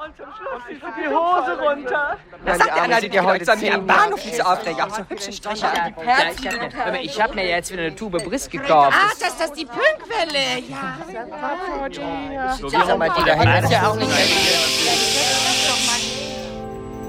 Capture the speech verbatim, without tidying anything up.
Und zum Schluss zieht sie die Hose runter. Was sagt der Anna, die dir heute sollen wir am Bahnhof nicht so aufregen? Auch so hübsche Striche. Ja, die Perzi, Ja, ich hab, ich hab mir jetzt wieder eine Tube Briss gekauft. Ah, das ist das die Pünkwelle. Ja. Sag mal, die da hängt ja auch nicht.